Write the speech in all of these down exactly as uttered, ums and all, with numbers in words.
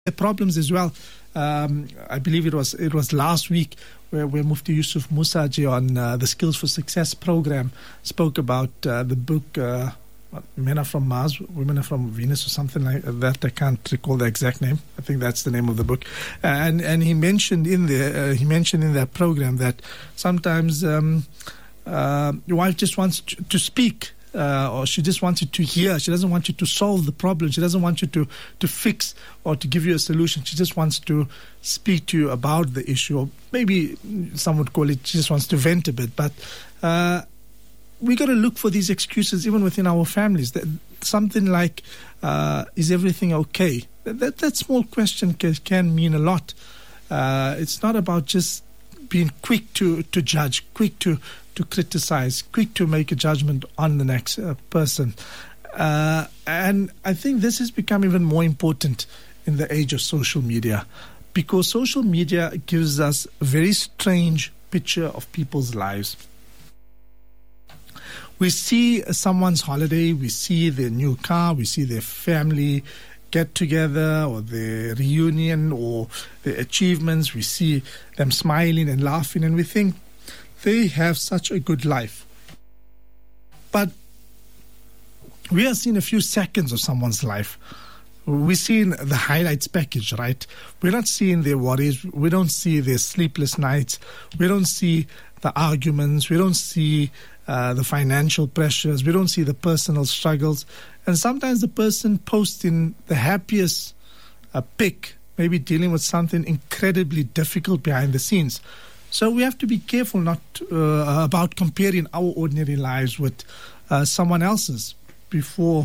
the problems as well. Um, I believe it was it was last week where, where Mufti Yusuf Musaji on uh, the Skills for Success program spoke about uh, the book uh, Men Are From Mars, Women Are From Venus, or something like that. I can't recall the exact name. I think that's the name of the book. Uh, and and he mentioned in there, uh, he mentioned in that program that sometimes um, uh, your wife just wants to, to speak. Uh, or she just wants you to hear. She doesn't want you to solve the problem. She doesn't want you to, to fix or to give you a solution. She just wants to speak to you about the issue. Or maybe some would call it she just wants to vent a bit. But uh, we got to look for these excuses even within our families. That something like, uh, is everything okay? That, that small question can, can mean a lot. Uh, it's not about just being quick to, to judge, quick to to criticize, quick to make a judgment on the next uh, person. Uh, and I think this has become even more important in the age of social media, because social media gives us a very strange picture of people's lives. We see someone's holiday, we see their new car, we see their family get together or their reunion or their achievements. We see them smiling and laughing, and we think, they have such a good life. But we are seeing a few seconds of someone's life. We're seeing the highlights package, right? We're not seeing their worries. We don't see their sleepless nights. We don't see the arguments. We don't see uh, the financial pressures. We don't see the personal struggles. And sometimes the person posting the happiest uh, pic, maybe dealing with something incredibly difficult behind the scenes. So we have to be careful not uh, about comparing our ordinary lives with uh, someone else's. Before,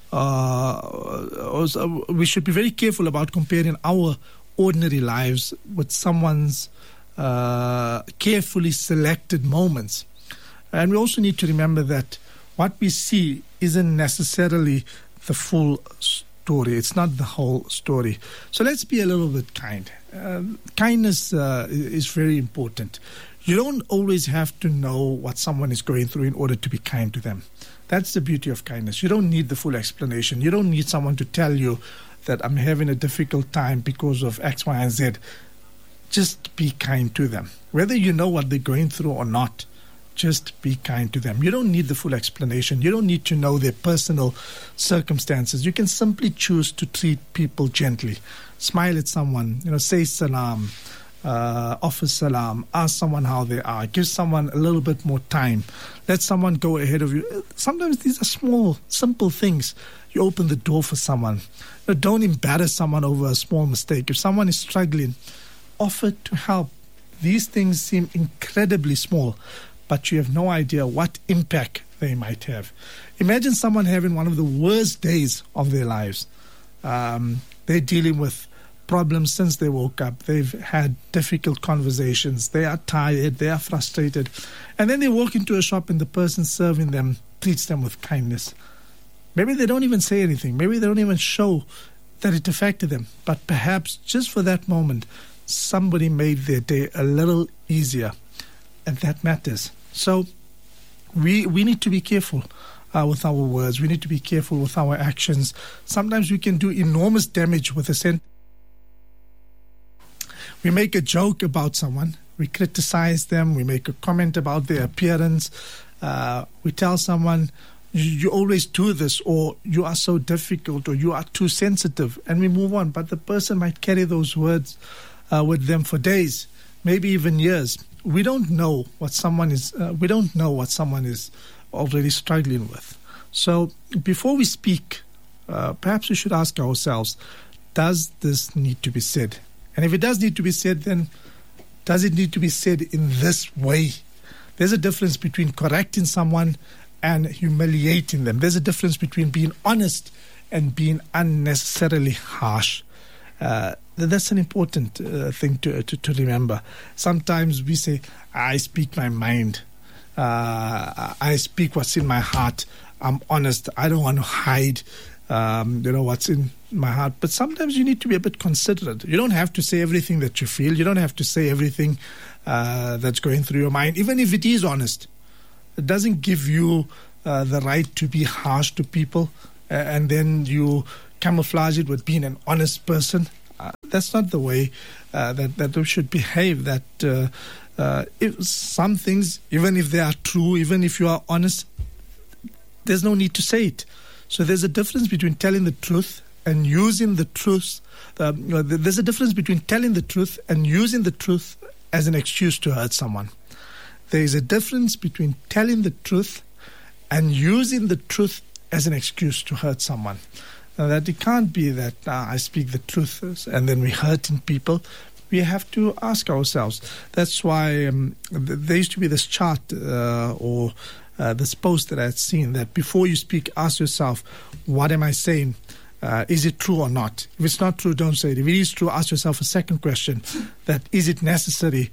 uh, we should be very careful about comparing our ordinary lives with someone's uh, carefully selected moments. And we also need to remember that what we see isn't necessarily the full story. It's not the whole story. So let's be a little bit kind. Uh, kindness uh, is very important. You don't always have to know what someone is going through in order to be kind to them. That's the beauty of kindness. You don't need the full explanation. You don't need someone to tell you that I'm having a difficult time because of X, Y, and Z. Just be kind to them. Whether you know what they're going through or not, just be kind to them. You don't need the full explanation. You don't need to know their personal circumstances. You can simply choose to treat people gently. Smile at someone, you know, say salam, uh, offer salam, ask someone how they are, give someone a little bit more time, let someone go ahead of you. Sometimes these are small, simple things. You open the door for someone. You know, don't embarrass someone over a small mistake. If someone is struggling, offer to help. These things seem incredibly small, but you have no idea what impact they might have. Imagine someone having one of the worst days of their lives. Um, they're dealing with problems since they woke up. They've had difficult conversations. They are tired. They are frustrated. And then they walk into a shop and the person serving them treats them with kindness. Maybe they don't even say anything. Maybe they don't even show that it affected them. But perhaps just for that moment, somebody made their day a little easier. And that matters. So we we need to be careful uh, with our words. We need to be careful with our actions. Sometimes we can do enormous damage with a sentence. We make a joke about someone. We criticize them. We make a comment about their appearance. Uh, we tell someone, you always do this, or you are so difficult, or you are too sensitive, and we move on. But the person might carry those words uh, with them for days, maybe even years. We don't know what someone is. Uh, we don't know what someone is already struggling with. So before we speak, uh, perhaps we should ask ourselves: does this need to be said? And if it does need to be said, then does it need to be said in this way? There's a difference between correcting someone and humiliating them. There's a difference between being honest and being unnecessarily harsh. Uh, that's an important uh, thing to, to to remember. Sometimes we say, I speak my mind. Uh, I speak what's in my heart. I'm honest. I don't want to hide, um, you know, what's in my heart. But sometimes you need to be a bit considerate. You don't have to say everything that you feel. You don't have to say everything uh, that's going through your mind, even if it is honest. It doesn't give you uh, the right to be harsh to people, uh, and then you camouflage it with being an honest person. Uh, that's not the way uh, that, that we should behave. That uh, uh, if some things, even if they are true, even if you are honest, there's no need to say it. So there's a difference between telling the truth and using the truth. Um, there's a difference between telling the truth and using the truth as an excuse to hurt someone. There is a difference between telling the truth and using the truth as an excuse to hurt someone. Now, that it can't be that uh, I speak the truth and then we're hurting people. We have to ask ourselves. That's why um, there used to be this chart uh, or uh, this post that I had seen, that before you speak, ask yourself, what am I saying? Uh, is it true or not? If it's not true, don't say it. If it is true, ask yourself a second question, that is it necessary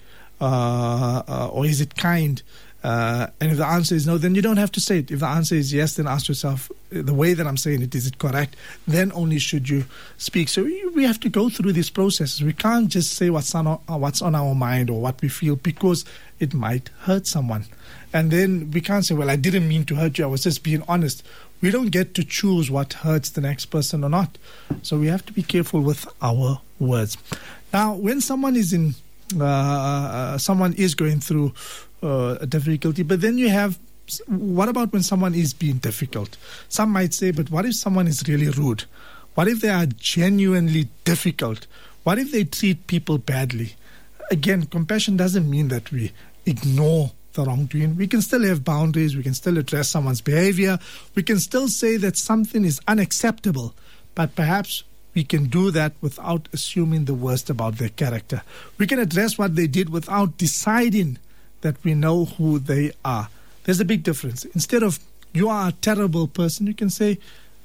uh, uh, or is it kind? Uh, and if the answer is no, then you don't have to say it. If the answer is yes, then ask yourself, the way that I'm saying it, is it correct? Then only should you speak. So we, we have to go through these processes. We can't just say what's on, our, what's on our mind or what we feel, because it might hurt someone. And then we can't say, well, I didn't mean to hurt you, I was just being honest. We don't get to choose what hurts the next person or not. So we have to be careful with our words. Now, when someone is in, uh, uh, someone is going through uh, a difficulty, but then you have, what about when someone is being difficult? Some might say, but what if someone is really rude? What if they are genuinely difficult? What if they treat people badly? Again, compassion doesn't mean that we ignore the wrongdoing. We can still have boundaries. We can still address someone's behavior. We can still say that something is unacceptable, but perhaps we can do that without assuming the worst about their character. We can address what they did without deciding that we know who they are. There's a big difference. Instead of, you are a terrible person, you can say,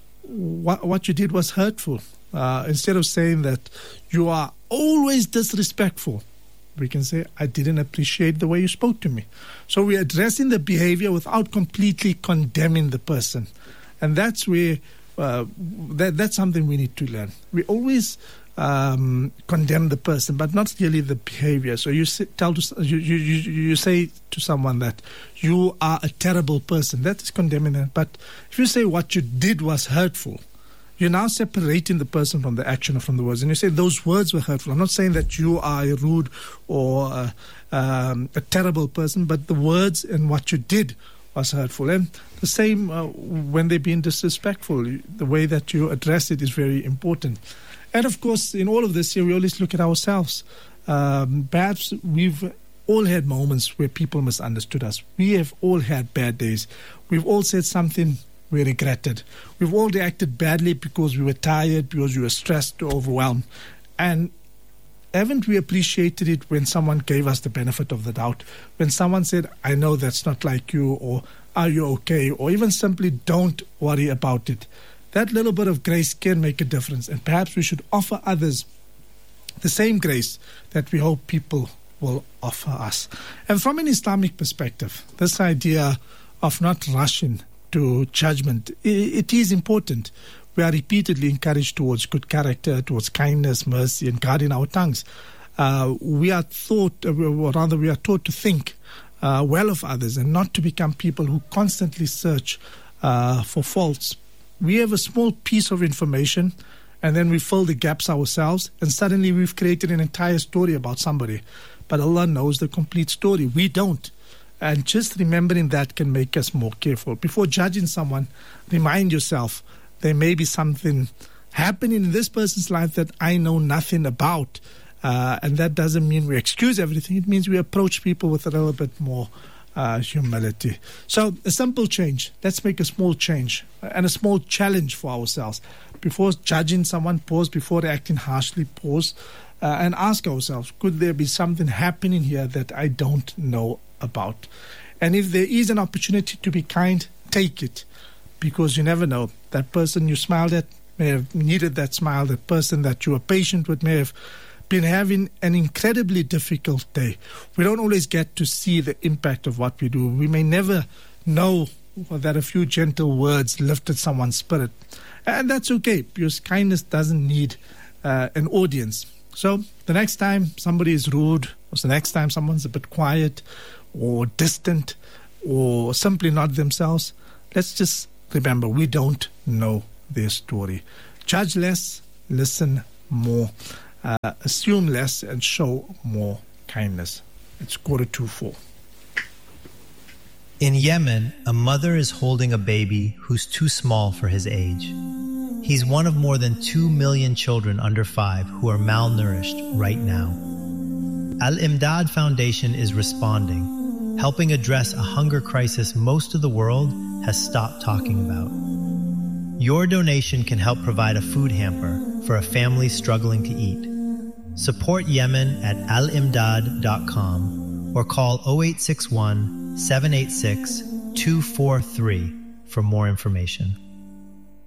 what, what you did was hurtful. Uh, instead of saying that you are always disrespectful, we can say, I didn't appreciate the way you spoke to me. So we're addressing the behavior without completely condemning the person. And that's where, uh, that, that's something we need to learn. We always um, condemn the person, but not really the behavior. So you say, tell to, you, you, you say to someone that you are a terrible person. That is condemning them. But if you say what you did was hurtful, you're now separating the person from the action or from the words. And you say those words were hurtful. I'm not saying that you are a rude or a, um, a terrible person, but the words and what you did was hurtful. And the same uh, when they're being disrespectful. The way that you address it is very important. And of course, in all of this here, we always look at ourselves. Um, perhaps we've all had moments where people misunderstood us. We have all had bad days. We've all said something we regretted. We've all reacted badly because we were tired, because we were stressed or overwhelmed. And haven't we appreciated it when someone gave us the benefit of the doubt? When someone said, I know that's not like you, or are you okay? Or even simply, don't worry about it. That little bit of grace can make a difference. And perhaps we should offer others the same grace that we hope people will offer us. And from an Islamic perspective, this idea of not rushing to judgment, it is important. We are repeatedly encouraged towards good character, towards kindness, mercy, and guarding our tongues. Uh, we are taught, or rather we are taught to think uh, well of others and not to become people who constantly search uh, for faults. We have a small piece of information and then we fill the gaps ourselves, and suddenly we've created an entire story about somebody. But Allah knows the complete story. We don't. And just remembering that can make us more careful. Before judging someone, remind yourself there may be something happening in this person's life that I know nothing about. Uh, and that doesn't mean we excuse everything. It means we approach people with a little bit more uh, humility. So a simple change. Let's make a small change and a small challenge for ourselves. Before judging someone, pause. Before reacting harshly, pause. Uh, and ask ourselves, could there be something happening here that I don't know about? And if there is an opportunity to be kind, take it, because you never know. That person you smiled at may have needed that smile. That person that you were patient with may have been having an incredibly difficult day. We don't always get to see the impact of what we do. We may never know that a few gentle words lifted someone's spirit. And that's okay, because kindness doesn't need uh, an audience. So the next time somebody is rude, or the next time someone's a bit quiet or distant or simply not themselves, let's just remember we don't know their story. Judge less, listen more. uh, assume less and show more kindness. It's quarter to four. In Yemen, a mother is holding a baby who's too small for his age. He's one of more than two million children under five who are malnourished right now. Al-Imdad Foundation is responding, helping address a hunger crisis most of the world has stopped talking about. Your donation can help provide a food hamper for a family struggling to eat. Support Yemen at al imdad dot com or call oh eight six one, seven eight six, two four three for more information.